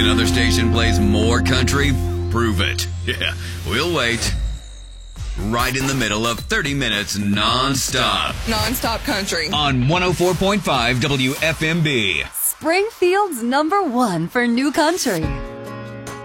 another station plays more country, prove it. Yeah, we'll wait. Right in the middle of 30 minutes non-stop. Non-stop country. On 104.5 WFMB. Springfield's #1 for new country.